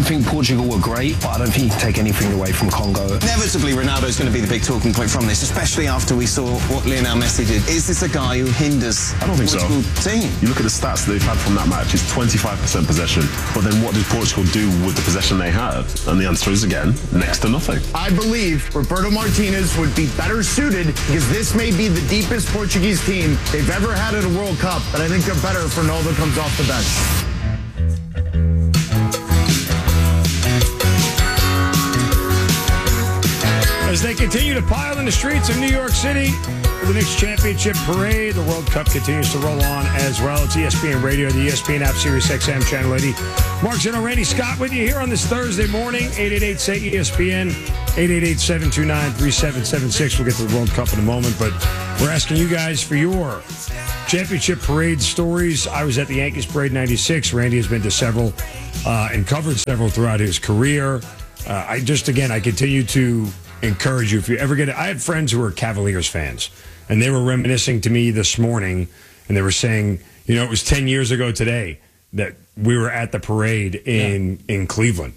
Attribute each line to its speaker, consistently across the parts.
Speaker 1: think Portugal were great, but I don't think you can take anything away from Congo.
Speaker 2: Inevitably, Ronaldo's going to be the big talking point from this, especially after we saw what Lionel Messi did. Is this a guy who hinders
Speaker 3: I don't think
Speaker 2: Portugal
Speaker 3: so.
Speaker 2: team?
Speaker 3: You look at the stats that they've had from that match, it's 25% possession. But then what did Portugal do with the possession they had? And the answer is, again, next to nothing.
Speaker 4: I believe Roberto Martinez would be better suited because this may be the deepest Portuguese team they've ever had at a World Cup, but I think they're better if Ronaldo comes off the bench.
Speaker 5: As they continue to pile in the streets of New York City for the Knicks championship parade, the World Cup continues to roll on as well. It's ESPN Radio, the ESPN app, Sirius XM, Channel 80. Mark Zeno, Randy Scott with you here on this Thursday morning, 888-SAY-ESPN, 888-729-3776. We'll get to the World Cup in a moment, but we're asking you guys for your championship parade stories. I was at the Yankees parade in 96. Randy has been to several and covered several throughout his career. I continue to encourage you, if you ever get it. I had friends who were Cavaliers fans, and they were reminiscing to me this morning, and they were saying, it was 10 years ago today that we were at the parade in Cleveland.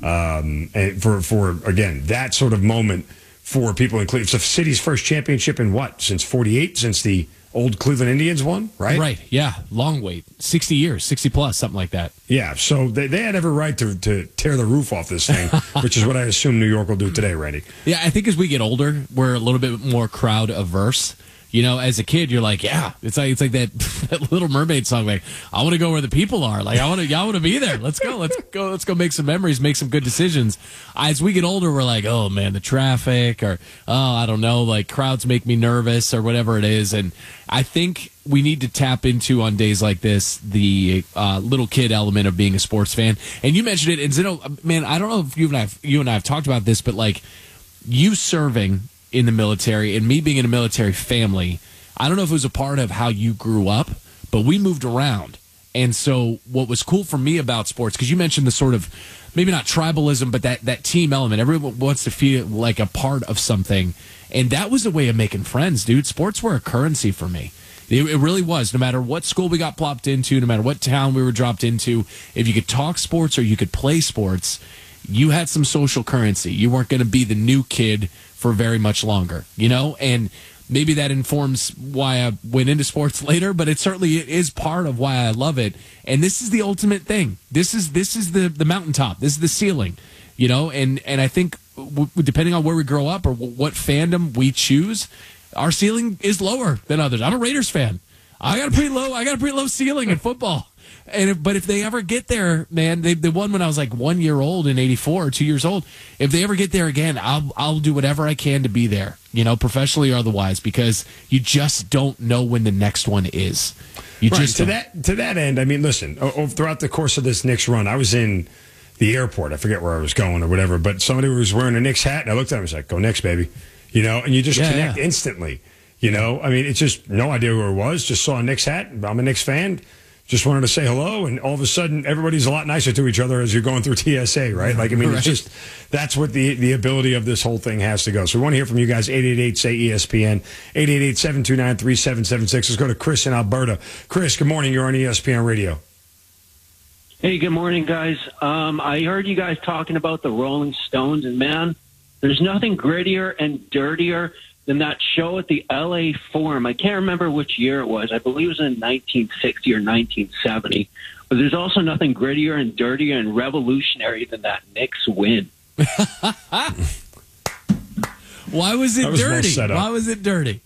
Speaker 5: And for again, that sort of moment for people in Cleveland. It's the city's first championship in what? Since 48? Since the old Cleveland Indians won, right?
Speaker 6: Right, yeah. Long wait. 60 years, 60 plus, something like that.
Speaker 5: Yeah, so they had every right to tear the roof off this thing, which is what I assume New York will do today, Randy.
Speaker 6: Yeah, I think as we get older, we're a little bit more crowd averse. As a kid, you're like, yeah, it's like that Little Mermaid song, like, I want to go where the people are. Like, I want to be there. Let's go make some memories, make some good decisions. As we get older, we're like, oh man, the traffic, or I don't know, like crowds make me nervous, or whatever it is. And I think we need to tap into, on days like this, the little kid element of being a sports fan. And you mentioned it, and Zeno, man, I don't know if you and I have talked about this, but like you serving in the military and me being in a military family, I don't know if it was a part of how you grew up, but we moved around. And so what was cool for me about sports, because you mentioned the sort of, maybe not tribalism, but that team element. Everyone wants to feel like a part of something. And that was a way of making friends, dude. Sports were a currency for me. It really was. No matter what school we got plopped into, no matter what town we were dropped into, if you could talk sports or you could play sports, you had some social currency. You weren't going to be the new kid for very much longer, and maybe that informs why I went into sports later, but it certainly is part of why I love it. And this is the ultimate thing. This is the mountaintop. This is the ceiling, and I think depending on where we grow up or what fandom we choose, our ceiling is lower than others. I'm a Raiders fan. I got a pretty low ceiling in football. But if they ever get there, man, they won when I was like 1 year old in '84 or 2 years old. If they ever get there again, I'll do whatever I can to be there, professionally or otherwise, because you just don't know when the next one is. You
Speaker 5: right.
Speaker 6: just
Speaker 5: to that end. I mean, listen, throughout the course of this Knicks run, I was in the airport. I forget where I was going or whatever, but somebody was wearing a Knicks hat, and I looked at him and was like, "Go Knicks, baby," and you just connect instantly. I mean, it's just no idea who it was. Just saw a Knicks hat. I'm a Knicks fan. Just wanted to say hello, and all of a sudden, everybody's a lot nicer to each other as you're going through TSA, right? Like, I mean, right. It's just, that's what the ability of this whole thing has to go. So we want to hear from you guys, 888-SAY-ESPN, 888-729-3776. Let's go to Chris in Alberta. Chris, good morning. You're on ESPN Radio.
Speaker 7: Hey, good morning, guys. I heard you guys talking about the Rolling Stones, and man, there's nothing grittier and dirtier than that show at the LA Forum. I can't remember which year it was. I believe it was in 1960 or 1970. But there's also nothing grittier and dirtier and revolutionary than that Knicks win.
Speaker 6: Why was it dirty? Why was it dirty?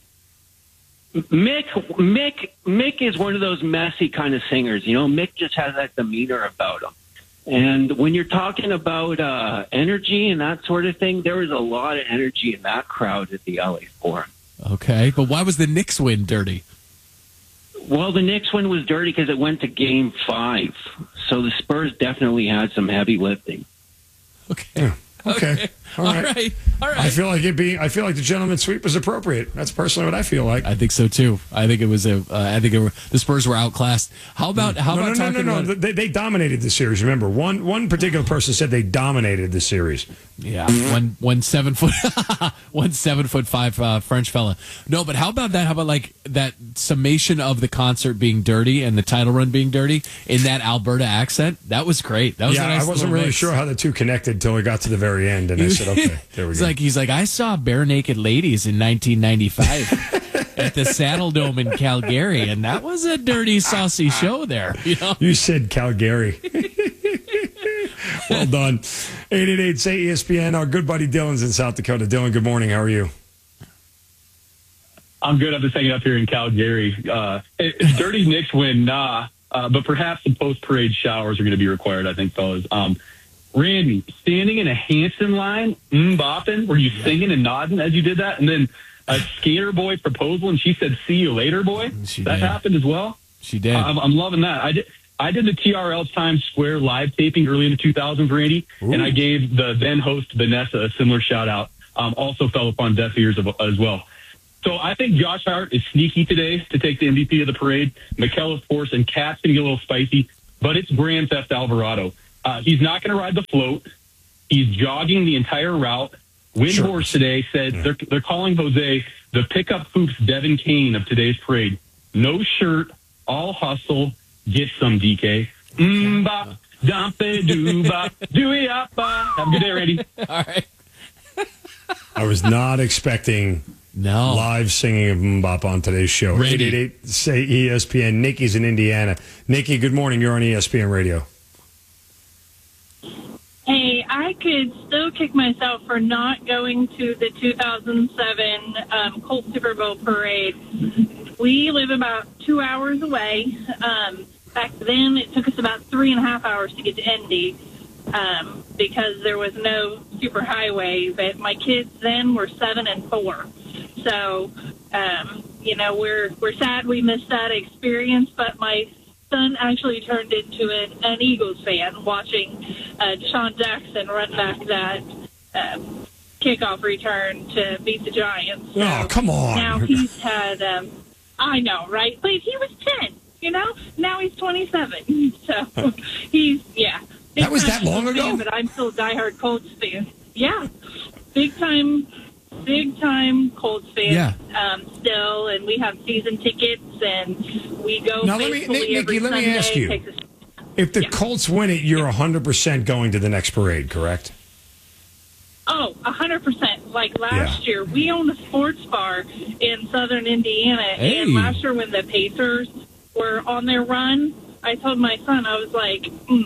Speaker 7: Mick is one of those messy kind of singers. Mick just has that demeanor about him. And when you're talking about energy and that sort of thing, there was a lot of energy in that crowd at the LA Forum.
Speaker 6: Okay, but why was the Knicks win dirty?
Speaker 7: Well, the Knicks win was dirty because it went to Game 5. So the Spurs definitely had some heavy lifting.
Speaker 6: Okay.
Speaker 5: Okay.
Speaker 6: All right. right.
Speaker 5: I feel like the gentleman's sweep was appropriate. That's personally what I feel like.
Speaker 6: I think so too. I think it was the Spurs were outclassed. How about
Speaker 5: No. They dominated the series. Remember, one particular person said they dominated the series.
Speaker 6: Yeah, one 7 foot, 1 7'5" French fella. No, but how about that? How about like that summation of the concert being dirty and the title run being dirty in that Alberta accent? That was great. That was a nice
Speaker 5: I wasn't really
Speaker 6: mix.
Speaker 5: sure how the two connected until we got to the very end, and I said, okay, there we go.
Speaker 6: He's like, I saw Bare Naked Ladies in 1995 at the Saddle Dome in Calgary, and that was a dirty, saucy show there. You know,
Speaker 5: you said Calgary. Well done. 888-SAY-ESPN. Our good buddy Dylan's in South Dakota. Dylan, good morning. How are you?
Speaker 8: I'm good. I'm just hanging up here in Calgary. It's dirty Knicks win, but perhaps some post-parade showers are going to be required, I think, fellas. Randy, standing in a Hanson line, bopping, were you singing and nodding as you did that? And then a skater boy proposal, and she said, "See you later, boy." That happened as well.
Speaker 6: She did.
Speaker 8: I'm loving that. I did the TRL Times Square live taping early in the 2000s, Randy, and I gave the then host Vanessa a similar shout out. Also fell upon deaf ears as well. So I think Josh Hart is sneaky today to take the MVP of the parade. Mikel, of course, and Cat's going to get a little spicy, but it's Grand Theft Alvarado. He's not going to ride the float. He's jogging the entire route. Windhorse today said they're calling Jose the pickup hoops Devin Kane of today's parade. No shirt, all hustle. Get some, DK. Bop, dumpe, doo bop, dooey up. Have a good day, Randy.
Speaker 6: All right.
Speaker 5: I was not expecting live singing of Mbop on today's show. 888-SAY-ESPN. Nikki's in Indiana. Nikki, good morning. You're on ESPN Radio.
Speaker 9: Hey, I could still kick myself for not going to the 2007 Colts Super Bowl parade. We live about 2 hours away. Back then, it took us about 3.5 hours to get to Indy because there was no super highway. But my kids then were 7 and 4. So, we're sad we missed that experience, but my son actually turned into an Eagles fan watching Deshaun Jackson run back that kickoff return to beat the Giants. So
Speaker 5: oh, come on.
Speaker 9: Now he's had, I know, right? But he was 10, Now he's 27. So he's,
Speaker 5: That was that long ago?
Speaker 9: Fan, but I'm still a diehard Colts fan. Yeah. Big time Colts fan still, and we have season tickets, and we go
Speaker 5: now,
Speaker 9: faithfully every
Speaker 5: Nikki, let me
Speaker 9: Sunday.
Speaker 5: ask you. If the Colts win it, you're 100% going to the next parade, correct?
Speaker 9: Oh, 100%. Like last year, we own a sports bar in southern Indiana, and last year when the Pacers were on their run, I told my son, I was like,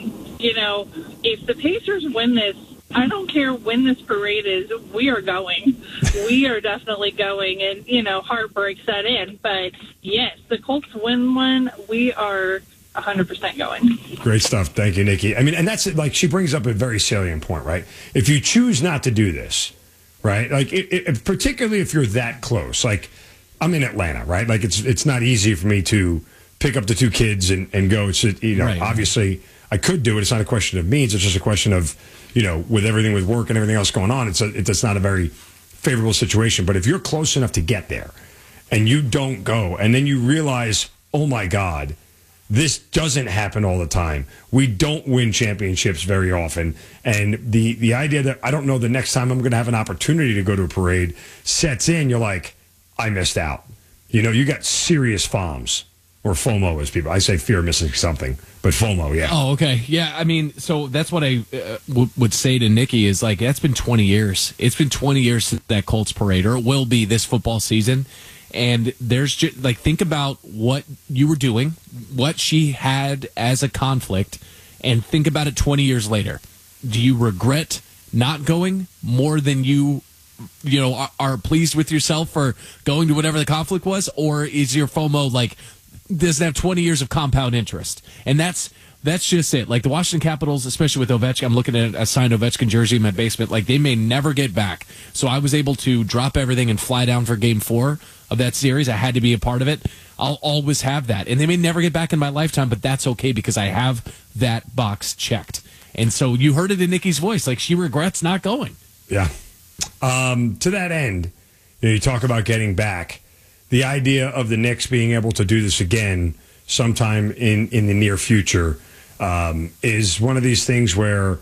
Speaker 9: if the Pacers win this, I don't care when this parade is, we are going. We are definitely going, and, heartbreak set in. But, yes, the Colts win one, we are 100% going.
Speaker 5: Great stuff. Thank you, Nikki. I mean, and that's like she brings up a very salient point, right? If you choose not to do this, right? Like, particularly if you're that close, like I'm in Atlanta, right? Like it's not easy for me to pick up the two kids and go. It's obviously I could do it. It's not a question of means. It's just a question of with everything with work and everything else going on. It's not a very favorable situation. But if you're close enough to get there and you don't go, and then you realize, oh my God, this doesn't happen all the time. We don't win championships very often. And the idea that I don't know the next time I'm going to have an opportunity to go to a parade sets in. You're like, I missed out. You got serious FOMs, or FOMO as people. I say fear of missing something, but FOMO, yeah.
Speaker 6: Oh, okay. Yeah, I mean, so that's what I would say to Nikki is like, that's been 20 years. It's been 20 years since that Colts parade, or it will be this football season. And there's just like, think about what you were doing, what she had as a conflict, and think about it 20 years later. Do you regret not going more than you are pleased with yourself for going to whatever the conflict was? Or is your FOMO like, does it have 20 years of compound interest? And that's just it. Like the Washington Capitals, especially with Ovechkin, I'm looking at a signed Ovechkin jersey in my basement. Like they may never get back. So I was able to drop everything and fly down for Game 4 of that series. I had to be a part of it. I'll always have that. And they may never get back in my lifetime, but that's okay because I have that box checked. And so you heard it in Nikki's voice. Like she regrets not going.
Speaker 5: Yeah. To that end, you talk about getting back. The idea of the Knicks being able to do this again sometime in the near future is one of these things where,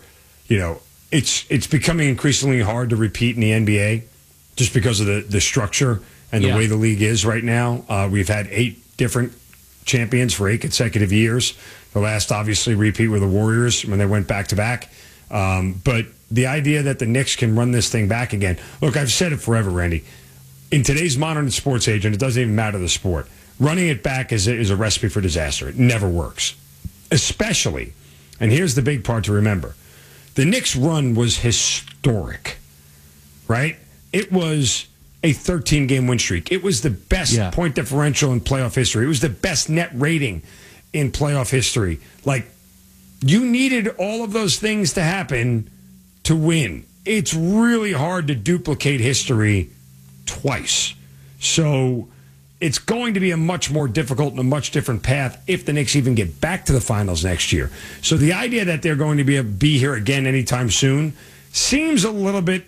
Speaker 5: it's becoming increasingly hard to repeat in the NBA just because of the structure and the way the league is right now. We've had 8 different champions for 8 consecutive years. The last, obviously, repeat were the Warriors when they went back-to-back. But the idea that the Knicks can run this thing back again. Look, I've said it forever, Randy. In today's modern sports age, and it doesn't even matter the sport, running it back is a recipe for disaster. It never works. Especially, and here's the big part to remember, the Knicks' run was historic, right? It was a 13-game win streak. It was the best point differential in playoff history. It was the best net rating in playoff history. Like, you needed all of those things to happen to win. It's really hard to duplicate history twice. So it's going to be a much more difficult and a much different path if the Knicks even get back to the finals next year. So the idea that they're going to be here again anytime soon seems a little bit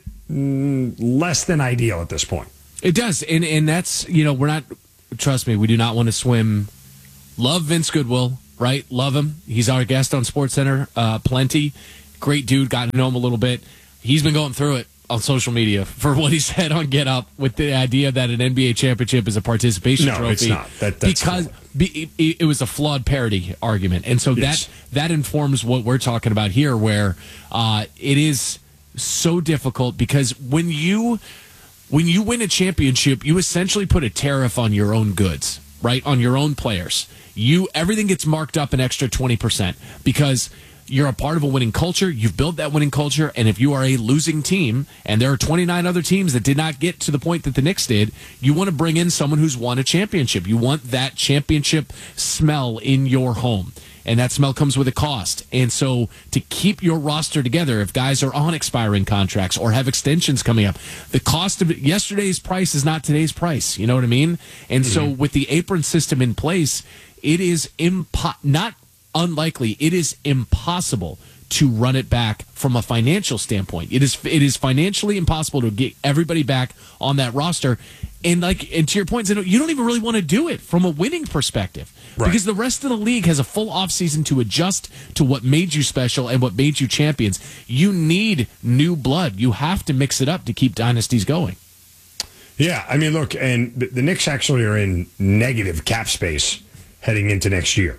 Speaker 5: less than ideal at this point.
Speaker 6: It does. And that's, we're not, trust me, we do not want to swim. Love Vince Goodwill, right? Love him. He's our guest on SportsCenter plenty. Great dude. Got to know him a little bit. He's been going through it on social media for what he said on Get Up with the idea that an NBA championship is a participation trophy.
Speaker 5: No, it's not. That's
Speaker 6: because it was a flawed parody argument. And so that informs what we're talking about here, where it is so difficult because when you win a championship, you essentially put a tariff on your own goods, right? On your own players. Everything gets marked up an extra 20% because you're a part of a winning culture. You've built that winning culture. And if you are a losing team, and there are 29 other teams that did not get to the point that the Knicks did, you want to bring in someone who's won a championship. You want that championship smell in your home. And that smell comes with a cost. And so to keep your roster together, if guys are on expiring contracts or have extensions coming up, the cost of yesterday's price is not today's price. You know what I mean? And so with the apron system in place, it is not unlikely. It is impossible to run it back from a financial standpoint. It is financially impossible to get everybody back on that roster. And to your point, you don't even really want to do it from a winning perspective. Right. Because the rest of the league has a full offseason to adjust to what made you special and what made you champions. You need new blood. You have to mix it up to keep dynasties going.
Speaker 5: Yeah, I mean, look, and the Knicks actually are in negative cap space heading into next year.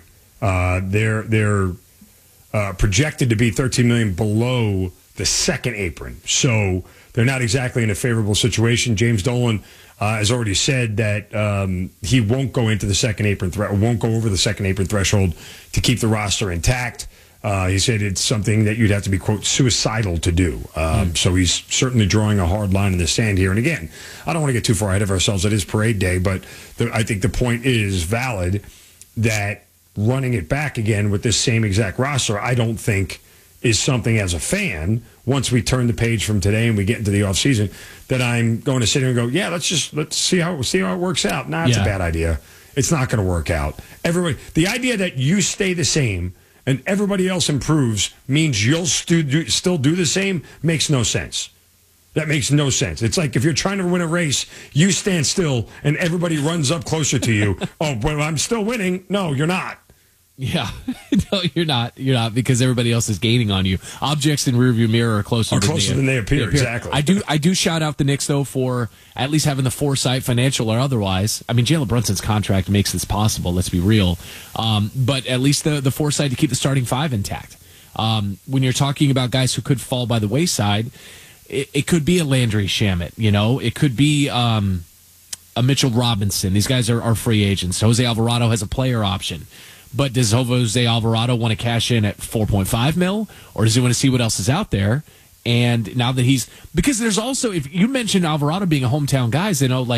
Speaker 5: They're projected to be $13 million below the second apron, so they're not exactly in a favorable situation. James Dolan has already said that he won't go into the second apron won't go over the second apron threshold to keep the roster intact. He said it's something that you'd have to be, quote, suicidal to do. So he's certainly drawing a hard line in the sand here. And again, I don't want to get too far ahead of ourselves. It is parade day, but I think the point is valid that running it back again with this same exact roster, I don't think is something as a fan, once we turn the page from today and we get into the offseason, that I'm going to sit here and go, yeah, let's see how it works out. Nah, it's a bad idea. It's not going to work out. The idea that you stay the same and everybody else improves means you'll still do the same makes no sense. That makes no sense. It's like if you're trying to win a race, you stand still and everybody runs up closer to you. Oh, well, I'm still winning. No, you're not.
Speaker 6: Yeah, no, you're not. You're not, because everybody else is gaining on you. Objects in rearview mirror are closer
Speaker 5: than they appear. Exactly.
Speaker 6: I do shout out the Knicks though for at least having the foresight, financial or otherwise. I mean, Jalen Brunson's contract makes this possible. Let's be real. But at least the foresight to keep the starting five intact. When you're talking about guys who could fall by the wayside, it could be a Landry Shamet. It could be a Mitchell Robinson. These guys are free agents. Jose Alvarado has a player option. But does Jose Alvarado want to cash in at $4.5 million, or does he want to see what else is out there? And now that because there's also, if you mentioned Alvarado being a hometown guy,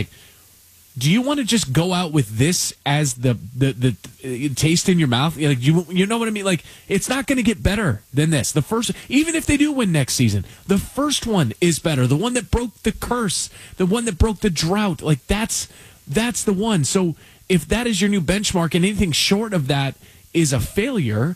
Speaker 6: do you want to just go out with this as the taste in your mouth? You know what I mean? Like, it's not going to get better than this. The first, even if they do win next season, the first one is better. The one that broke the curse, the one that broke the drought, that's the one. So if that is your new benchmark and anything short of that is a failure,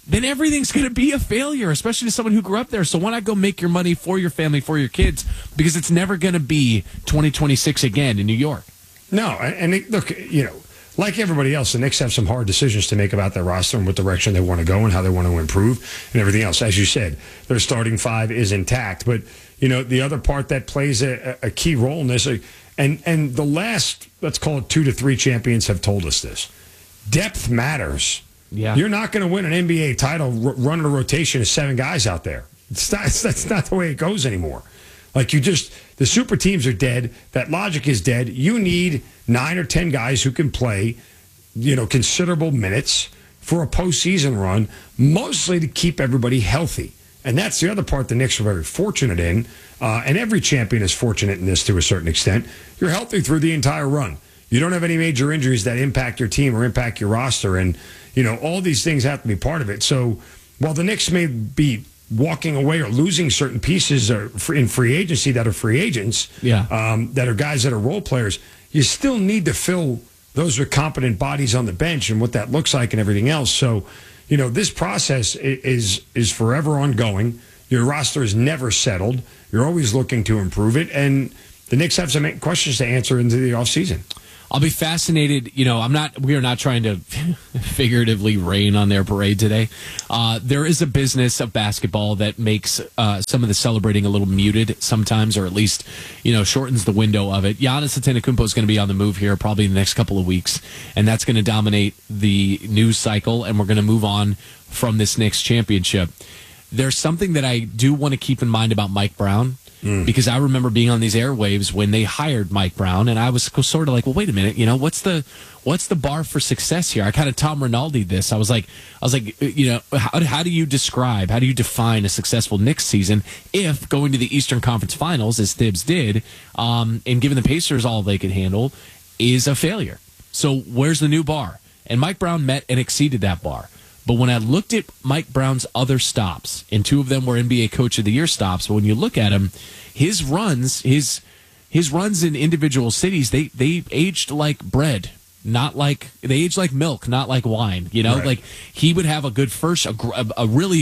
Speaker 6: then everything's going to be a failure, especially to someone who grew up there. So why not go make your money for your family, for your kids? Because it's never going to be 2026 again in New York.
Speaker 5: No, and look, like everybody else, the Knicks have some hard decisions to make about their roster and what direction they want to go and how they want to improve and everything else. As you said, their starting five is intact. But, the other part that plays a key role in this, and the last, let's call it 2 to 3 champions have told us this. Depth matters.
Speaker 6: Yeah.
Speaker 5: You're not going to win an NBA title running a rotation of 7 guys out there. That's not the way it goes anymore. Like the super teams are dead. That logic is dead. You need 9 or 10 guys who can play, considerable minutes for a postseason run, mostly to keep everybody healthy. And that's the other part the Knicks are very fortunate in. And every champion is fortunate in this to a certain extent. You're healthy through the entire run. You don't have any major injuries that impact your team or impact your roster. And, all these things have to be part of it. So while the Knicks may be walking away or losing certain pieces in free agency that are free agents, that are guys that are role players, you still need to fill those with competent bodies on the bench and what that looks like and everything else. So, this process is forever ongoing. Your roster is never settled. You're always looking to improve it. And the Knicks have some questions to answer into the offseason.
Speaker 6: I'll be fascinated. We are not trying to figuratively rain on their parade today. There is a business of basketball that makes some of the celebrating a little muted sometimes, or at least, shortens the window of it. Giannis Antetokounmpo is going to be on the move here probably in the next couple of weeks, and that's going to dominate the news cycle, and we're going to move on from this Knicks championship. There's something that I do want to keep in mind about Mike Brown. Because I remember being on these airwaves when they hired Mike Brown, and I was sort of like, well, wait a minute, what's the bar for success here? I kind of Tom Rinaldi'd this. I was like, how do you define a successful Knicks season if going to the Eastern Conference Finals, as Thibs did, and giving the Pacers all they could handle, is a failure? So where's the new bar? And Mike Brown met and exceeded that bar. But when I looked at Mike Brown's other stops, and 2 of them were NBA Coach of the Year stops, but when you look at him, his runs in individual cities, they aged like bread, they aged like milk, not like wine. Right. Like he would have a good first, a really,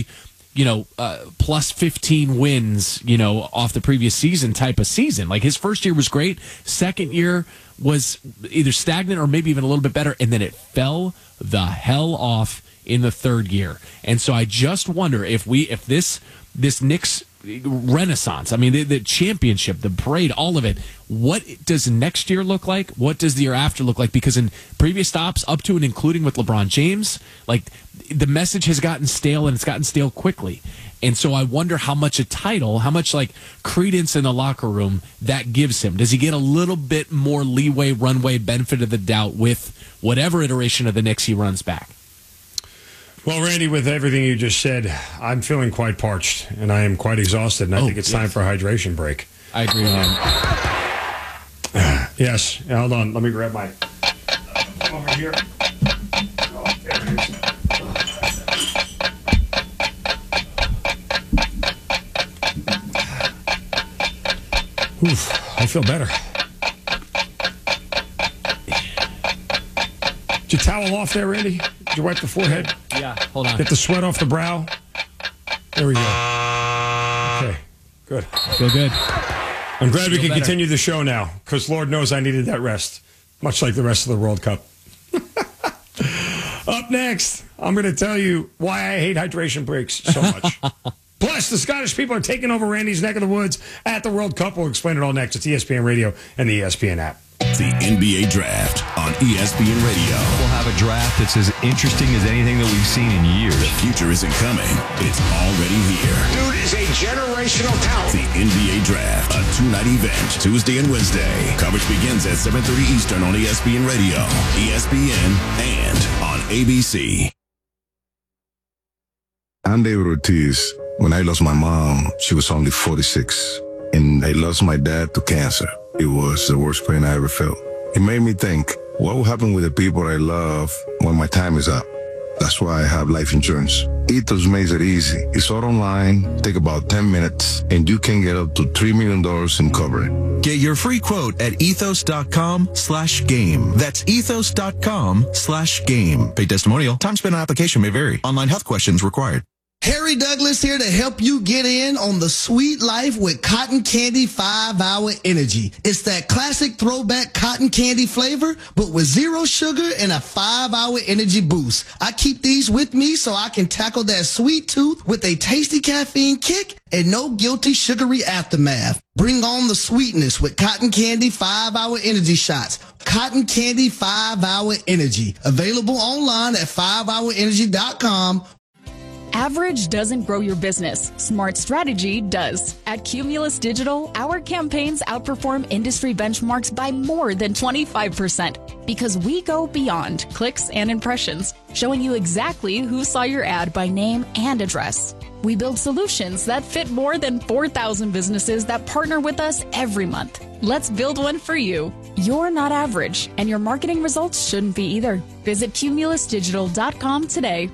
Speaker 6: plus 15 wins, off the previous season type of season. Like his first year was great. Second year was either stagnant or maybe even a little bit better, and then it fell the hell off in the third year. And so I just wonder if this Knicks renaissance, the championship, the parade, all of it, what does next year look like? What does the year after look like? Because in previous stops, up to and including with LeBron James, like the message has gotten stale, and it's gotten stale quickly. And so I wonder how much credence in the locker room that gives him. Does he get a little bit more leeway, runway, benefit of the doubt with whatever iteration of the Knicks he runs back?
Speaker 5: Well, Randy, with everything you just said, I'm feeling quite parched, and I am quite exhausted, and I think it's time for a hydration break.
Speaker 6: I agree, man.
Speaker 5: Yes. Hold on. Let me grab my... over here. Oh, there it is. Oof, I feel better. Did you towel off there, Randy? Did you wipe the forehead?
Speaker 6: Yeah, hold on.
Speaker 5: Get the sweat off the brow. There we go. Okay, good.
Speaker 6: Feel good.
Speaker 5: I'm glad we can continue the show now, because Lord knows I needed that rest, much like the rest of the World Cup. Up next, I'm going to tell you why I hate hydration breaks so much. Plus, the Scottish people are taking over Randy's neck of the woods at the World Cup. We'll explain it all next. It's ESPN Radio and the ESPN app.
Speaker 10: The NBA Draft on ESPN Radio.
Speaker 11: We'll have a draft that's as interesting as anything that we've seen in years.
Speaker 10: The future isn't coming. It's already here.
Speaker 1: Dude is a generational talent.
Speaker 10: The NBA Draft, a 2-night event, Tuesday and Wednesday. Coverage begins at 7:30 Eastern on ESPN Radio, ESPN, and on ABC.
Speaker 12: I'm David Ortiz. When I lost my mom, she was only 46. And I lost my dad to cancer. It was the worst pain I ever felt. It made me think, what will happen with the people I love when my time is up? That's why I have life insurance. Ethos makes it easy. It's all online, take about 10 minutes, and you can get up to $3 million in coverage.
Speaker 13: Get your free quote at ethos.com/game. That's ethos.com/game. Paid testimonial. Time spent on application may vary. Online health questions required.
Speaker 14: Harry Douglas here to help you get in on the sweet life with Cotton Candy 5-Hour Energy. It's that classic throwback cotton candy flavor, but with zero sugar and a 5-hour energy boost. I keep these with me so I can tackle that sweet tooth with a tasty caffeine kick and no guilty sugary aftermath. Bring on the sweetness with Cotton Candy 5-Hour Energy Shots. Cotton Candy 5-Hour Energy. Available online at 5hourenergy.com.
Speaker 15: Average doesn't grow your business. Smart strategy does. At Cumulus Digital, our campaigns outperform industry benchmarks by more than 25% because we go beyond clicks and impressions, showing you exactly who saw your ad by name and address. We build solutions that fit more than 4,000 businesses that partner with us every month. Let's build one for you. You're not average, and your marketing results shouldn't be either. Visit cumulusdigital.com today.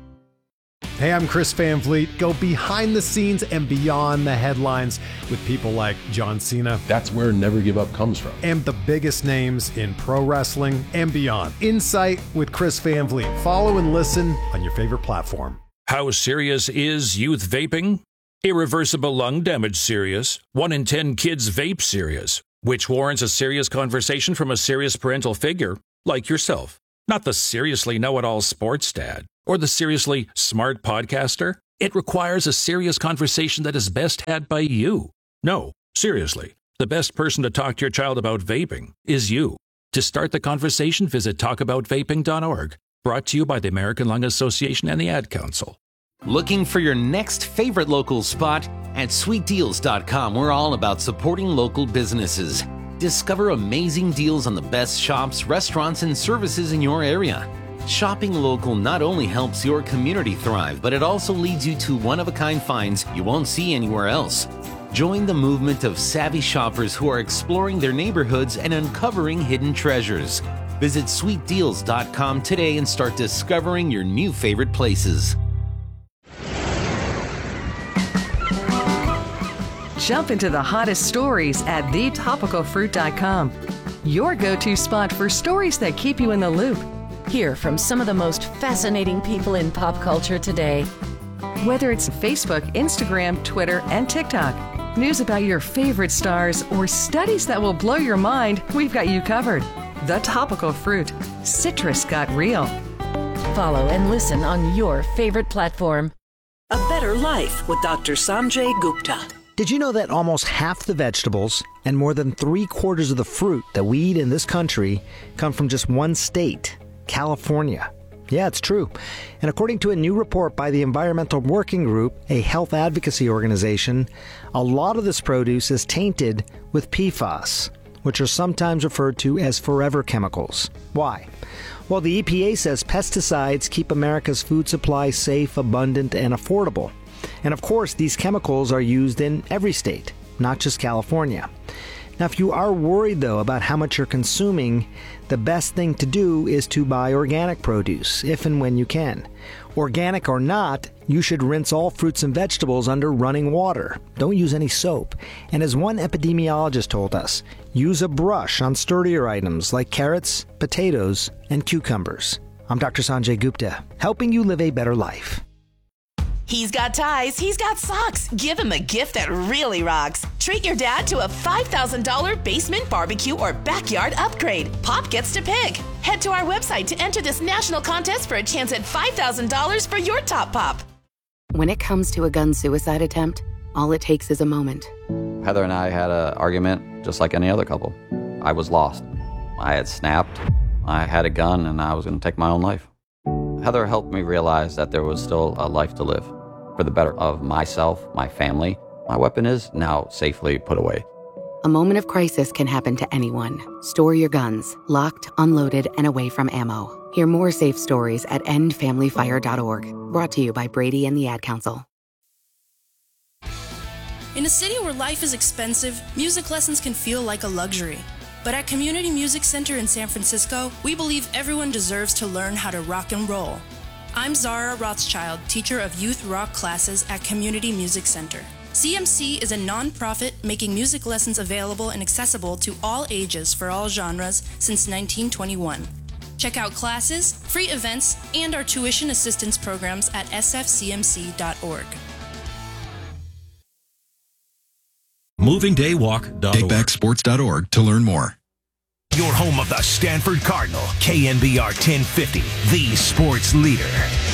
Speaker 16: Hey, I'm Chris Van Vliet. Go behind the scenes and beyond the headlines with people like John Cena.
Speaker 17: That's where Never Give Up comes from.
Speaker 16: And the biggest names in pro wrestling and beyond. Insight with Chris Van Vliet. Follow and listen on your favorite platform.
Speaker 18: How serious is youth vaping? Irreversible lung damage serious. 1 in 10 kids vape serious, which warrants a serious conversation from a serious parental figure like yourself. Not the seriously know-it-all sports dad or the seriously smart podcaster. It requires a serious conversation that is best had by you. No, seriously, the best person to talk to your child about vaping is you. To start the conversation, visit talkaboutvaping.org. Brought to you by the American Lung Association and the Ad Council.
Speaker 19: Looking for your next favorite local spot? At sweetdeals.com, we're all about supporting local businesses. Discover amazing deals on the best shops, restaurants, and services in your area. Shopping local not only helps your community thrive, but it also leads you to one-of-a-kind finds you won't see anywhere else. Join the movement of savvy shoppers who are exploring their neighborhoods and uncovering hidden treasures. Visit sweetdeals.com today and start discovering your new favorite places.
Speaker 20: Jump into the hottest stories at thetopicalfruit.com. Your go-to spot for stories that keep you in the loop.
Speaker 21: Hear from some of the most fascinating people in pop culture today.
Speaker 20: Whether it's Facebook, Instagram, Twitter, and TikTok, news about your favorite stars, or studies that will blow your mind, we've got you covered. The Topical Fruit. Citrus got real.
Speaker 21: Follow and listen on your favorite platform.
Speaker 22: A Better Life with Dr. Sanjay Gupta.
Speaker 23: Did you know that almost half the vegetables and more than 3/4 of the fruit that we eat in this country come from just one state, California? Yeah, it's true. And according to a new report by the Environmental Working Group, a health advocacy organization, a lot of this produce is tainted with PFAS, which are sometimes referred to as forever chemicals. Why? Well, the EPA says pesticides keep America's food supply safe, abundant, and affordable. And of course, these chemicals are used in every state, not just California. Now, if you are worried, though, about how much you're consuming, the best thing to do is to buy organic produce, if and when you can. Organic or not, you should rinse all fruits and vegetables under running water. Don't use any soap. And as one epidemiologist told us, use a brush on sturdier items like carrots, potatoes, and cucumbers. I'm Dr. Sanjay Gupta, helping you live a better life.
Speaker 24: He's got ties, he's got socks. Give him a gift that really rocks. Treat your dad to a $5,000 basement barbecue or backyard upgrade. Pop gets to pick. Head to our website to enter this national contest for a chance at $5,000 for your top pop.
Speaker 25: When it comes to a gun suicide attempt, all it takes is a moment.
Speaker 26: Heather and I had an argument just like any other couple. I was lost. I had snapped. I had a gun and I was going to take my own life. Heather helped me realize that there was still a life to live. For the better of myself, my family, my weapon is now safely put away.
Speaker 25: A moment of crisis can happen to anyone. Store your guns, locked, unloaded, and away from ammo. Hear more safe stories at endfamilyfire.org. Brought to you by Brady and the Ad Council.
Speaker 27: In a city where life is expensive, music lessons can feel like a luxury. But at Community Music Center in San Francisco, we believe everyone deserves to learn how to rock and roll. I'm Zara Rothschild, teacher of youth rock classes at Community Music Center. CMC is a non-profit making music lessons available and accessible to all ages for all genres since 1921. Check out classes, free events, and our tuition assistance programs at sfcmc.org.
Speaker 2: MovingDayWalk.org.
Speaker 13: TakeBackSports.org to learn more.
Speaker 2: Your home of the Stanford Cardinal, KNBR 1050, the sports leader.